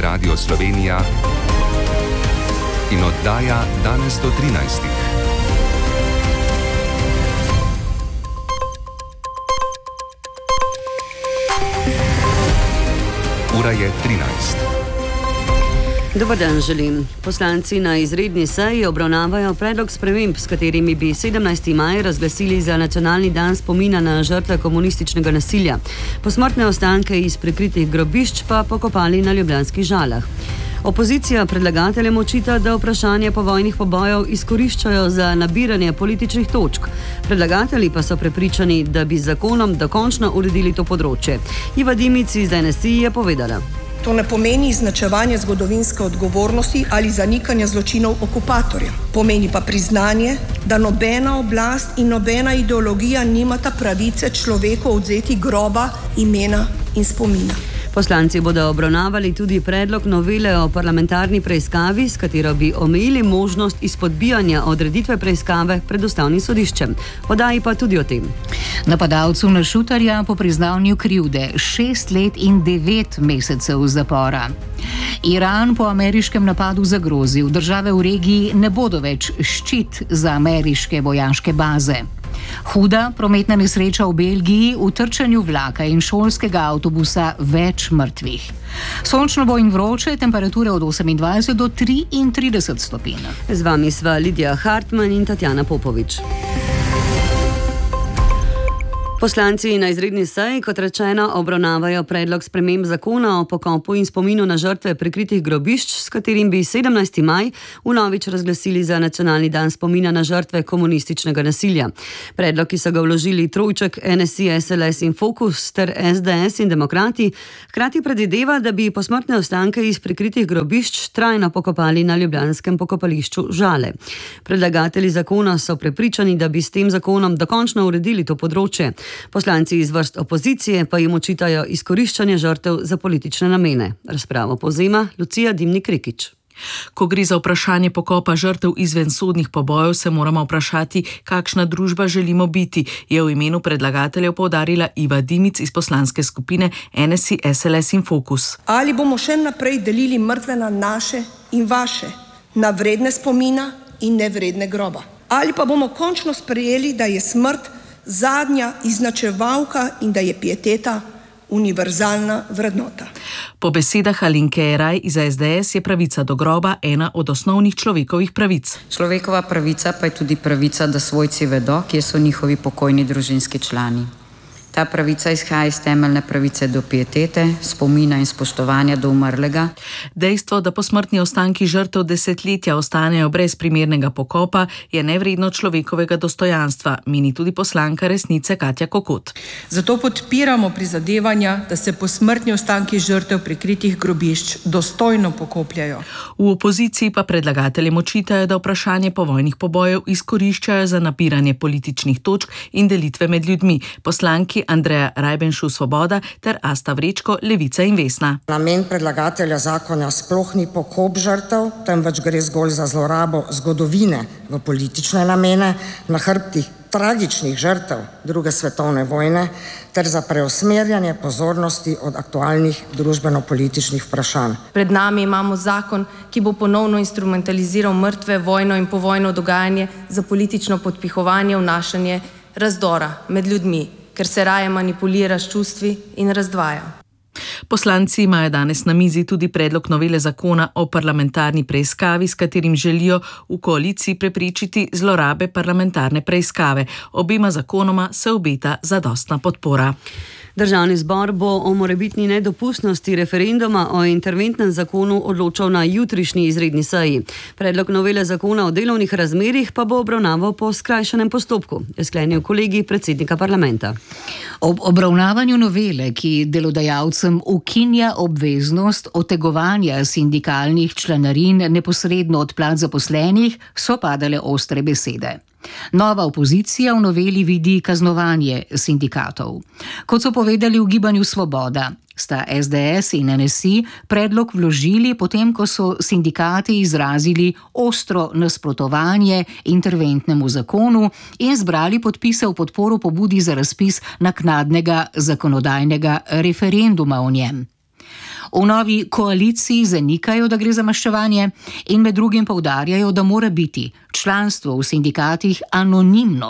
Radio Slovenija in oddaja danes do 13. Ura je 13. Dober dan želim. Poslanci na izredni seji obravnavajo predlog sprememb, s katerimi bi 17. maj razglasili za nacionalni dan spomina na žrtve komunističnega nasilja. Posmrtne ostanke iz prikritih grobišč pa pokopali na ljubljanskih Žalah. Opozicija predlagateljem očita, da vprašanje povojnih pobojev izkoriščajo za nabiranje političnih točk. Predlagatelji pa so prepričani, da bi z zakonom dokončno uredili to področje. Iva Dimic iz NSI je povedala. To ne pomeni iznačevanje zgodovinske odgovornosti ali zanikanja zločinov okupatorja. Pomeni pa priznanje, da nobena oblast in nobena ideologija nimata pravice človeku odvzeti groba, imena in spomina. Poslanci bodo obravnavali tudi predlog novele o parlamentarni preiskavi, s katero bi omejili možnost izpodbijanja odreditve preiskave pred ustavnim sodiščem. Podaji pa tudi o tem. Napadalcu na Šutarja po priznanju krivde 6 let in 9 mesecev zapora. Iran po ameriškem napadu zagrozil, države v regiji ne bodo več ščit za ameriške vojaške baze. Huda prometna nesreča v Belgiji, v trčenju vlaka in šolskega avtobusa več mrtvih. Sončno bo in vroče, temperature od 28 do 33 stopinj. Z vami sva Lidija Hartmann in Tatjana Popovič. Poslanci na izredni seji, kot rečeno, obravnavajo predlog sprememb zakona o pokopu in spominu na žrtve prikritih grobišč, s katerim bi 17. maj vnovič razglasili za nacionalni dan spomina na žrtve komunističnega nasilja. Predlog, ki so ga vložili Trojček, NSI, SLS in Fokus ter SDS in Demokrati, hkrati predvideva, da bi posmrtne ostanke iz prikritih grobišč trajno pokopali na ljubljanskem pokopališču Žale. Predlagatelji zakona so prepričani, da bi s tem zakonom dokončno uredili to področje. Poslanci iz vrst opozicije pa jim očitajo izkoriščanje žrtev za politične namene. Razpravo povzema Lucija Dimnik-Rikić. Ko gre za vprašanje pokopa žrtev izven sodnih pobojev, se moramo vprašati, kakšna družba želimo biti, je v imenu predlagateljev poudarila Iva Dimic iz poslanske skupine NSI, SLS in Fokus. Ali bomo še naprej delili mrtve na naše in vaše, na vredne spomina in nevredne groba? Ali pa bomo končno sprejeli, da je smrt zadnja iznačevalka in da je pieteta univerzalna vrednota? Po besedah Alinke Eraj iz SDS je pravica do groba ena od osnovnih človekovih pravic. Človekova pravica pa je tudi pravica, da svojci vedo, kje so njihovi pokojni družinski člani. Ta pravica izhaja iz temeljne pravice do pietete, spomina in spoštovanja do umrlega. Dejstvo, da posmrtni ostanki žrtev desetletja ostanejo brez primernega pokopa, je nevredno človekovega dostojanstva, meni tudi poslanka Resnice Katja Kokot. Zato podpiramo prizadevanja, da se posmrtni ostanki žrtev prikritih grobišč dostojno pokopljajo. V opoziciji pa predlagateljem očitajo, da vprašanje povojnih pobojev izkoriščajo za nabiranje političnih točk in delitve med ljudmi. Poslanki Andreja Rajbenšu Svoboda ter Asta Vrečko, Levica in Vesna. Namen predlagatelja zakona sploh ni pokop žrtev, temveč gre zgolj za zlorabo zgodovine v politične namene na hrbtih tragičnih žrtev druge svetovne vojne ter za preusmerjanje pozornosti od aktualnih družbeno-političnih vprašanj. Pred nami imamo zakon, ki bo ponovno instrumentaliziral mrtve, vojno in povojno dogajanje za politično podpihovanje, vnašanje razdora med ljudmi, ker se raje manipulira s čustvi in razdvaja. Poslanci imajo danes na mizi tudi predlog novele zakona o parlamentarni preiskavi, s katerim želijo v koaliciji preprečiti zlorabe parlamentarne preiskave. Obema zakonoma se obeta zadostna podpora. Državni zbor bo o morebitni nedopustnosti referenduma o interventnem zakonu odločal na jutrišnji izredni seji. Predlog novele zakona o delovnih razmerjih pa bo obravnaval po skrajšanem postopku, je sklenil kolegij predsednika parlamenta. Ob obravnavanju novele, ki delodajalcem ukinja obveznost otegovanja sindikalnih članarin neposredno od plač zaposlenih, so padale ostre besede. Nova opozicija v noveli vidi kaznovanje sindikatov. Kot so povedali v Gibanju Svoboda, sta SDS in NSI predlog vložili, potem ko so sindikati izrazili ostro nasprotovanje interventnemu zakonu in zbrali podpise v podporo pobudi za razpis naknadnega zakonodajnega referenduma o njem. V novi koaliciji zanikajo, da gre za maščevanje in med drugim poudarjajo, da mora biti članstvo v sindikatih anonimno.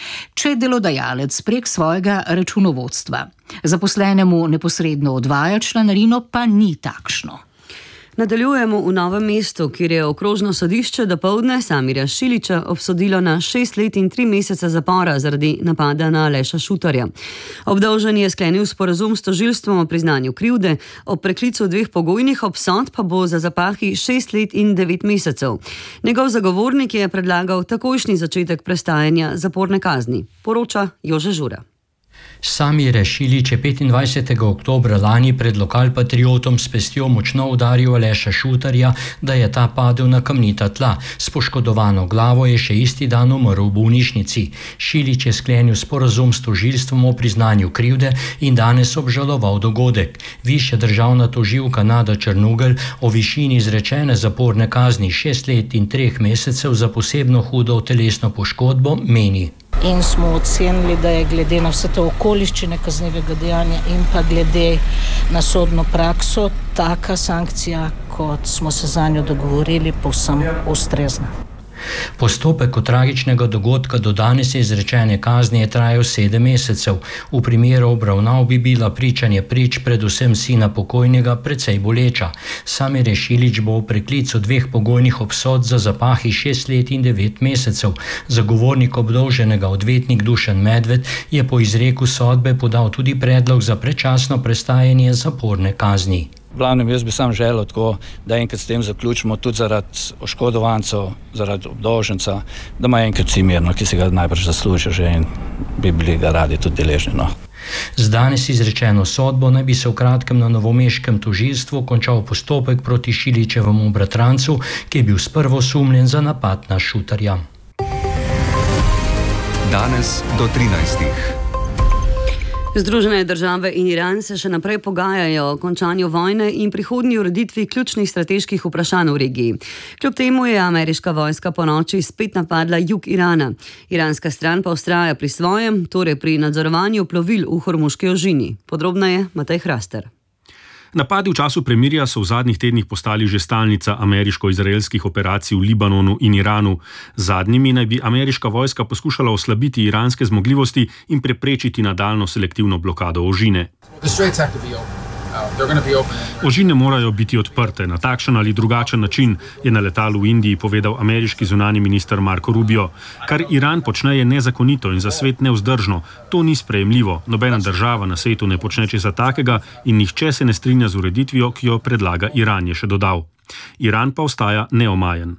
Če delodajalec prek svojega računovodstva zaposlenemu neposredno odvaja članarino, pa ni takšno. Nadaljujemo v Novem mestu, kjer je okrožno sodišče dopoldne Samirja Šilića obsodilo na 6 let in 3 mesece zapora zaradi napada na Aleša Šutarja. Obdolženi je sklenil sporazum s tožilstvom o priznanju krivde, ob preklicu 2 pogojnih obsodb pa bo za zapahi 6 let in 9 mesecev. Njegov zagovornik je predlagal takojšnji začetek prestajanja zaporne kazni, poroča Jože Žura. Samir Šilić je 25. oktobra lani pred Lokalpatriotom s pestjo močno udaril Aleša Šutarja, da je ta padel na kamnita tla. S poškodovano glavo je še isti dan umrl v bolnišnici. Šilić je sklenil sporazum s tožilstvom o priznanju krivde in danes obžaloval dogodek. Višja državna tožilka Nada Črnugelj o višini izrečene zaporne kazni 6 let in 3 mesecev za posebno hudo telesno poškodbo meni. In smo ocenili, da je glede na vse te okoliščine kaznivega dejanja in pa glede na sodno prakso taka sankcija, kot smo se zanjo dogovorili, povsem ustrezna. Postopek od tragičnega dogodka do danes izrečene kazni je trajal 7 mesecev. V primeru obravnav bi bila pričanje prič, predvsem sina pokojnega, precej boleča. Samir Šilić bo v preklicu 2 pogojnih obsodb za zapahi 6 let in 9 mesecev. Zagovornik obdolženega, odvetnik Dušan Medved, je po izreku sodbe podal tudi predlog za predčasno prestajanje zaporne kazni. V glavnem, jaz bi sam želel tako, da enkrat s tem zaključimo tudi zaradi oškodovancev, zaradi obdolženca, da ima enkrat vsi mirno, ki se ga najbrž zasluži že in bi bili ga radi tudi deležni. Z danes izrečeno sodbo naj bi se v kratkem na novomeškem tožilstvu končal postopek proti Šilićevemu bratrancu, ki je bil sprva osumljen za napad na Šutarja. Danes do 13. Združene države in Iran se še naprej pogajajo o končanju vojne in prihodnji ureditvi ključnih strateških vprašanj v regiji. Kljub temu je ameriška vojska ponoči spet napadla jug Irana. Iranska stran pa vztraja pri svojem, torej pri nadzorovanju plovil v Hormuški ožini. Podrobneje Matej Hraster. Napadi v času premirja so v zadnjih tednih postali že stalnica ameriško-izraelskih operacij v Libanonu in Iranu. Zadnjimi naj bi ameriška vojska poskušala oslabiti iranske zmogljivosti in preprečiti nadaljnjo selektivno blokado ožine. Ožine morajo biti odprte na takšen ali drugačen način, je na letalu v Indiji povedal ameriški zunanji minister Marco Rubio. Kar Iran počne je nezakonito in za svet nevzdržno. To ni sprejemljivo. Nobena država na svetu ne počne česa takega in nihče se ne strinja z ureditvijo, ki jo predlaga Iran, je še dodal. Iran pa ostaja neomajen.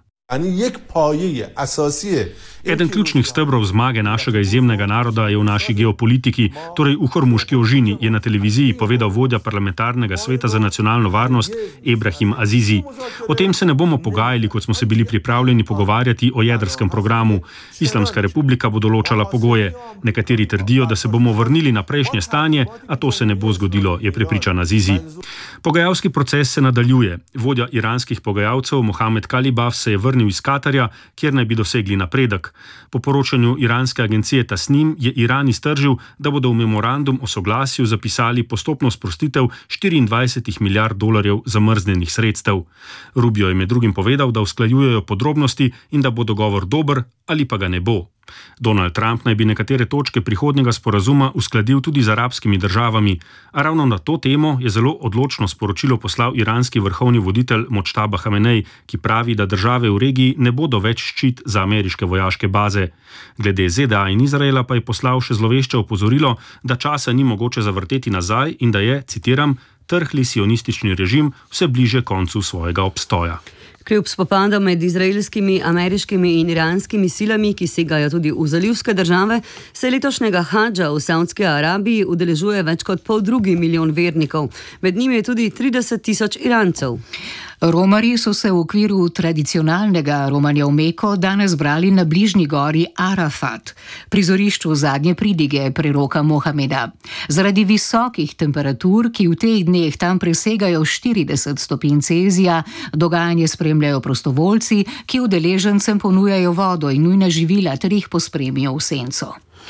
Eden ključnih stebrov zmage našega izjemnega naroda je v naši geopolitiki, torej v Hormuški ožini, je na televiziji povedal vodja parlamentarnega sveta za nacionalno varnost Ebrahim Azizi. O tem se ne bomo pogajali, kot smo se bili pripravljeni pogovarjati o jedrskem programu. Islamska republika bo določala pogoje. Nekateri trdijo, da se bomo vrnili na prejšnje stanje, a to se ne bo zgodilo, je prepričan Azizi. Pogajalski proces se nadaljuje. Vodja iranskih pogajalcev Mohamed Kalibaf se je vrnil iz Katarja, kjer naj bi dosegli napredek. Po poročanju iranske agencije Tasnim je Iran iztržil, da bodo v memorandum o soglasju zapisali postopno sprostitev 24 milijard dolarjev zamrznjenih sredstev. Rubio je med drugim povedal, da usklajujejo podrobnosti in da bo dogovor dober ali pa ga ne bo. Donald Trump naj bi nekatere točke prihodnjega sporazuma uskladil tudi z arabskimi državami, a ravno na to temo je zelo odločno sporočilo poslal iranski vrhovni voditelj Močtaba Hamenej, ki pravi, da države v regiji ne bodo več ščit za ameriške vojaške baze. Glede ZDA in Izraela pa je poslal še zlovešče opozorilo, da časa ni mogoče zavrteti nazaj in da je, citiram, trhli sionistični režim vse bliže koncu svojega obstoja. Kljub spopadom med izraelskimi, ameriškimi in iranskimi silami, ki segajo tudi v zalivske države, se letošnjega hadža v Saudski Arabiji udeležuje več kot 5,5 milijona vernikov. Med njimi je tudi 30 tisoč Irancev. Romarji so se v okviru tradicionalnega romanja v Meko danes zbrali na bližnji gori Arafat, prizorišču zadnje pridige preroka Mohameda. Zaradi visokih temperatur, ki v teh dneh tam presegajo 40 stopinj Celzija, dogajanje spremljajo prostovoljci, ki udeležencem ponujajo vodo in nujna živila ter jih pospremijo v senco.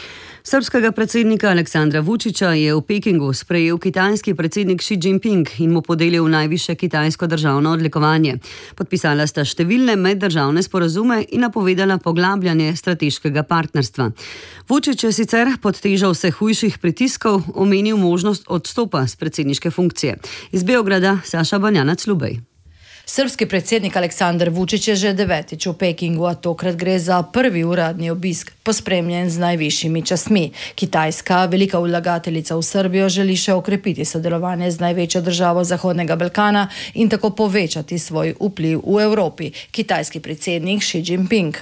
Srbskega predsednika Aleksandra Vučića je v Pekingu sprejel kitajski predsednik Xi Jinping in mu podelil najvišje kitajsko državno odlikovanje. Podpisala sta številne meddržavne sporazume in napovedala poglabljanje strateškega partnerstva. Vučić je sicer pod težo vse hujših pritiskov omenil možnost odstopa z predsedniške funkcije. Iz Beograda Saša Banjanac-Lubej. Srbski predsednik Aleksandar Vučić je že 9. v Pekingu, a tokrat gre za prvi uradni obisk, pospremljen z najvišjimi častmi. Kitajska, velika vlagateljica v Srbijo, želi še okrepiti sodelovanje z največjo državo Zahodnega Balkana in tako povečati svoj vpliv v Evropi. Kitajski predsednik Xi Jinping.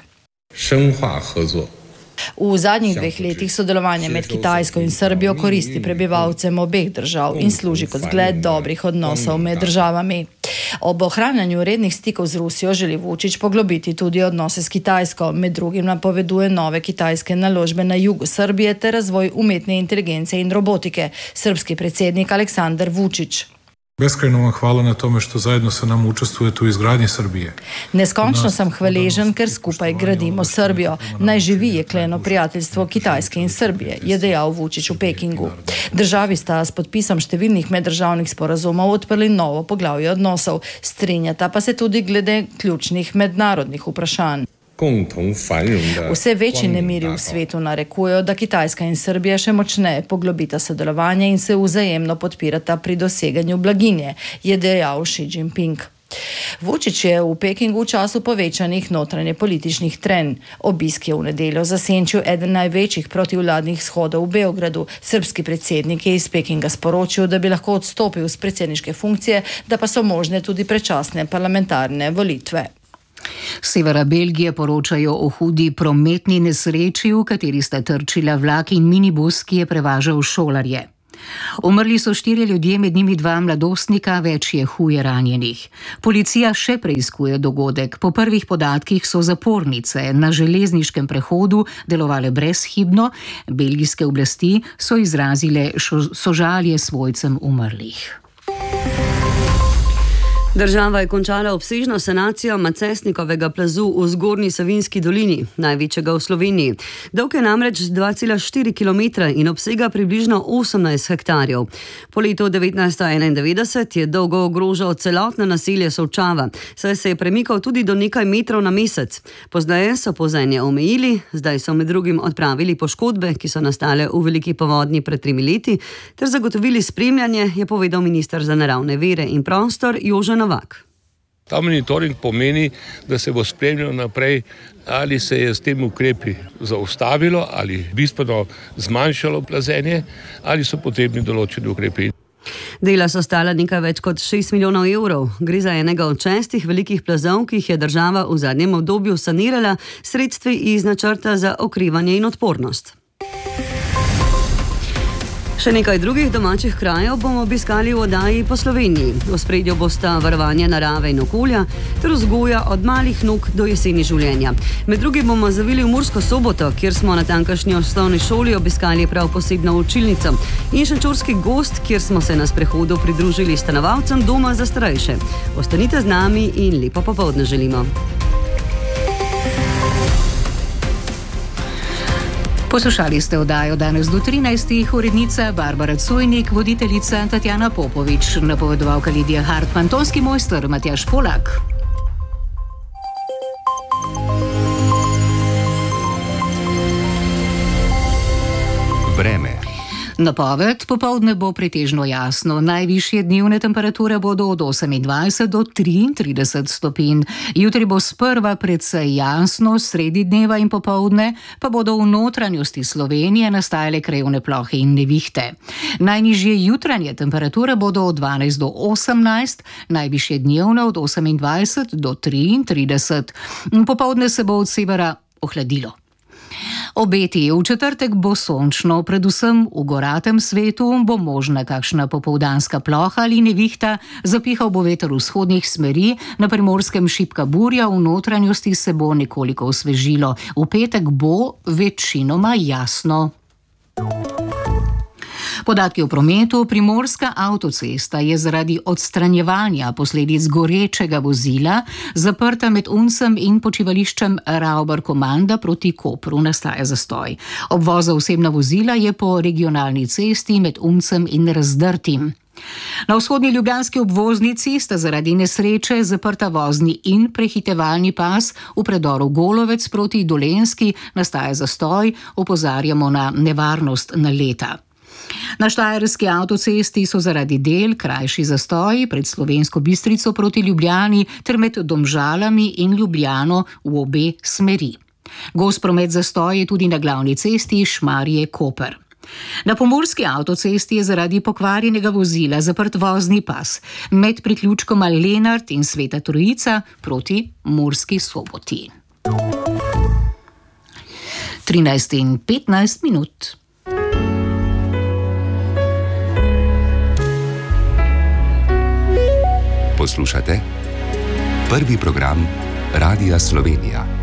V zadnjih 2 letih sodelovanje med Kitajsko in Srbijo koristi prebivalcem obeh držav in služi kot zgled dobrih odnosov med državami. Ob ohranjanju rednih stikov z Rusijo želi Vučić poglobiti tudi odnose s Kitajsko, med drugim napoveduje nove kitajske naložbe na jugu Srbije ter razvoj umetne inteligence in robotike. Srpski predsednik Aleksandar Vučić. Beskrajno vam hvala na tome što zajedno sa nam učestvujete u izgradnji Srbije. Neskončno sem hvaležen, ker skupaj gradimo Srbijo. Naj živi jekleno prijateljstvo Kitajske in Srbije, je dejal Vučić v Pekingu. Državi sta s podpisom številnih meddržavnih sporazumov odprli novo poglavje odnosov, strinjata pa se tudi glede ključnih mednarodnih vprašanj. Vse večji nemiri v svetu narekujejo, da Kitajska in Srbija še močneje poglobita sodelovanje in se vzajemno podpirata pri doseganju blaginje, je dejal Xi Jinping. Vučić je v Pekingu v času povečanih notranje političnih trenj. Obisk je v nedeljo zasenčil eden največjih protivladnih shodov v Beogradu. Srbski predsednik je iz Pekinga sporočil, da bi lahko odstopil z predsedniške funkcije, da pa so možne tudi predčasne parlamentarne volitve. Severa Belgije poročajo o hudi prometni nesreči, v kateri sta trčila vlak in minibus, ki je prevažal šolarje. Umrli so 4 ljudje, med njimi 2 mladostnika, več je huje ranjenih. Policija še preiskuje dogodek. Po prvih podatkih so zapornice na železniškem prehodu delovale brezhibno. Belgijske oblasti so izrazile sožalje svojcem umrlih. Država je končala obsežno sanacijo Macesnikovega plazu v Zgornji Savinjski dolini, največjega v Sloveniji. Dolg je namreč 2,4 km in obsega približno 18 hektarjev. Po letu 1991 je dolgo ogrožal celotno naselje Solčava, saj se je premikal tudi do nekaj metrov na mesec. Pozneje so pozenje omejili, zdaj so med drugim odpravili poškodbe, ki so nastale v veliki povodnji pred 3 leti, ter zagotovili spremljanje, je povedal minister za naravne vire in prostor Jože Novak. Ta monitoring pomeni, da se bo spremljalo naprej, ali se je s tem ukrepi zaustavilo ali bistveno zmanjšalo plazenje, ali so potrebni določeni ukrepi. Dela so stala nekaj več kot 6 milijonov evrov. Gre za enega od 6 velikih plazov, ki jih je država v zadnjem obdobju sanirala sredstvi iz načrta za okrevanje in odpornost. Še nekaj drugih domačih krajev bomo obiskali v oddaji po Sloveniji. V ospredju bosta varovanje narave in okolja ter vzgoja od malih nog do jeseni življenja. Med drugim bomo zavili v Mursko Soboto, kjer smo na tamkajšnji osnovni šoli obiskali prav posebno učilnico, in Šenčurski Gozd, kjer smo se na sprehodu pridružili stanovalcem doma za starejše. Ostanite z nami in lepo popoldne želimo. Poslušali ste oddajo danes do 13. Urednica Barbara Cojnik, voditeljica Tatjana Popovič, napovedovalka Lidija Hartman, tonski mojster Matjaž Polak. Vreme. Napoved: popoldne bo pretežno jasno, najvišje dnevne temperature bodo od 28 do 33 stopinj. Jutri bo sprva precej jasno, sredi dneva in popoldne pa bodo v notranjosti Slovenije nastajale krajevne plohe in nevihte. Najnižje jutranje temperature bodo od 12 do 18, najvišje dnevne od 28 do 33. Popoldne se bo od severa ohladilo. Obeti: v četrtek bo sončno, predvsem v goratem svetu bo možna kakšna popoldanska ploha ali nevihta, zapihal bo veter vzhodnih smeri, na Primorskem šibka burja, v notranjosti se bo nekoliko osvežilo. V petek bo večinoma jasno. Podatki o prometu. Primorska avtocesta je zaradi odstranjevanja posledic gorečega vozila zaprta med Uncem in počivališčem Rauber Komanda proti Kopru. Nastaja zastoj. Obvoz za osebna vozila je po regionalni cesti med Uncem in Razdrtim. Na vzhodni ljubljanski obvoznici sta zaradi nesreče zaprta vozni in prehitevalni pas, v predoru Golovec proti Dolenjski nastaja zastoj, opozarjamo na nevarnost naleta. Na štajerski avtocesti so zaradi del krajši zastoji pred Slovensko Bistrico proti Ljubljani ter med Domžalami in Ljubljano v obe smeri. Gost promet zastoj je tudi na glavni cesti Šmarje-Koper. Na pomurski avtocesti je zaradi pokvarjenega vozila zaprt vozni pas med priključkoma Lenart in Sveta Trojica proti Murski Soboti. 13:15. Poslušate prvi program Radia Slovenija.